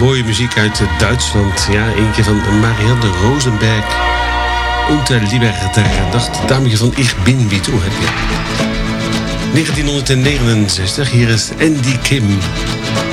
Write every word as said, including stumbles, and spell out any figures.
Mooie muziek uit Duitsland. Ja, eentje van Marianne Rosenberg. Unter Liberter. Dacht dametje van Ich bin wie du, heb je. negentien negenenzestig, hier is Andy Kim.